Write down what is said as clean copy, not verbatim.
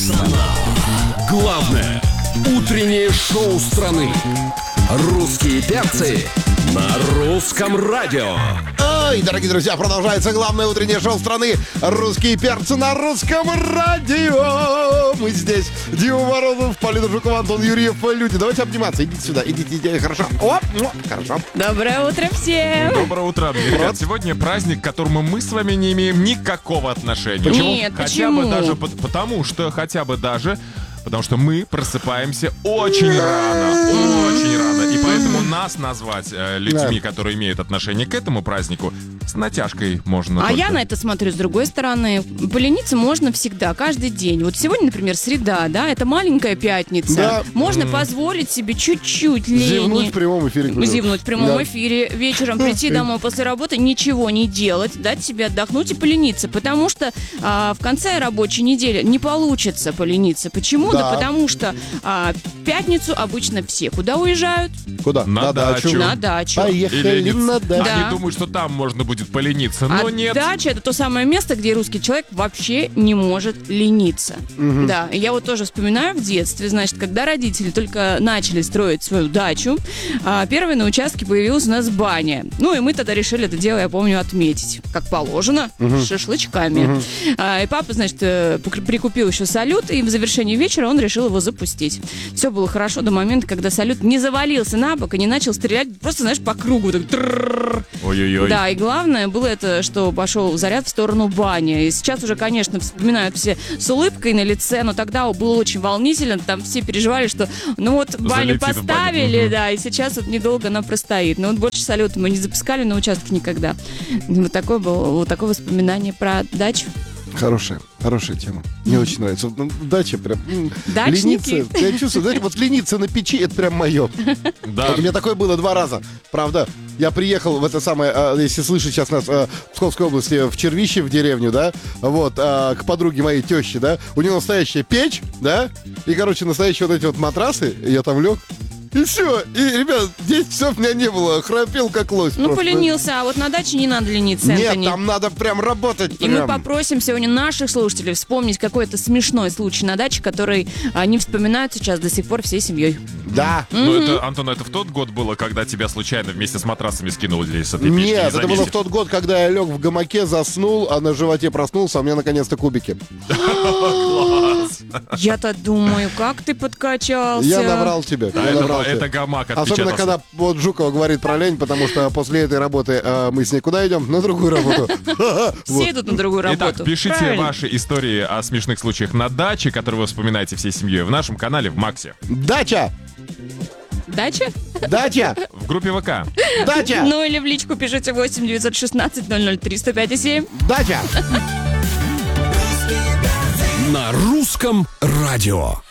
Главное утреннее шоу страны. Русские перцы на русском радио. Ой, дорогие друзья, продолжается главное утреннее шоу страны. Русские перцы на русском радио. Мы здесь. Дима Морозов, Полина Жукова, Антон Юрьев, люди. Давайте обниматься. Идите сюда, идите. Хорошо. О, хорошо. Доброе утро всем. Доброе утро, ребят. Сегодня праздник, к которому мы с вами не имеем никакого отношения. Почему? Нет, почему? Потому что мы просыпаемся очень рано. И поэтому нас назвать людьми, которые имеют отношение к этому празднику, с натяжкой можно. А я на это смотрю с другой стороны. Полениться можно всегда, каждый день. Вот сегодня, например, среда, да, это маленькая пятница. Да. Можно позволить себе чуть-чуть лени. Зевнуть в прямом эфире. Зевнуть в прямом эфире. Вечером прийти домой после работы, ничего не делать, дать себе отдохнуть и полениться. Потому что в конце рабочей недели не получится полениться. Почему? Да потому что в пятницу обычно все куда уезжают? Куда? На дачу. На дачу. Поехали на дачу. Они думают, что там можно будет полениться, но нет. Дача — это то самое место, где русский человек вообще не может лениться. Да, и я вот тоже вспоминаю в детстве, значит, когда родители только начали строить свою дачу, первой на участке появилась у нас баня. Ну, и мы тогда решили это дело, я помню, отметить, как положено, с шашлычками. И папа, значит, прикупил еще салют, и в завершении вечера он решил его запустить. Все было хорошо до момента, когда салют не завалился на бок и не начал стрелять просто, знаешь, по кругу. Так, ой-ой-ой. Да, и главное было это, что пошел заряд в сторону бани. И сейчас уже, конечно, вспоминают все с улыбкой на лице, но тогда было очень волнительно. Там все переживали, что ну вот баню поставили, да, и сейчас вот недолго она простоит. Но вот больше салюта мы не запускали на участке никогда. Вот такое воспоминание про дачу. Хорошая тема. Мне очень нравится. Дача прям... Дачники. Лениться. Я чувствую, знаете, вот лениться на печи, это прям мое. Да. Вот у меня такое было 2 раза. Правда, я приехал в это самое, если слышать сейчас нас в Псковской области, в Червище, в деревню, да, вот, к подруге моей тещи, да, у нее настоящая печь, да, и, короче, настоящие вот эти вот матрасы, и я там лег. И все. И, ребят, 10 часов у меня не было. Храпел как лось. Ну, просто. Поленился. А вот на даче не надо лениться, Нет, Энтони. там надо прям работать. И мы попросим сегодня наших слушателей вспомнить какой-то смешной случай на даче, который они вспоминают сейчас до сих пор всей семьей. Да. Ну, это, Антон, это в тот год было, когда тебя случайно вместе с матрасами скинули с этой печки? Нет, это было в тот год, когда я лег в гамаке, заснул, а на животе проснулся, а у меня наконец-то кубики. Класс! Я-то думаю, как ты подкачался. Я наврал тебе. Это гамак отпечатался. Особенно, когда вот Жукова говорит про лень, потому что после этой работы мы с ней куда идем? На другую работу. Все идут на другую работу. Итак, пишите Правильно. ваши истории о смешных случаях на даче, которые вы вспоминаете всей семьей в нашем канале в Максе. Дача! Дача? Дача! В группе ВК. Дача! Ну или в личку пишите 8 916 003 105 7. Дача! На русском радио.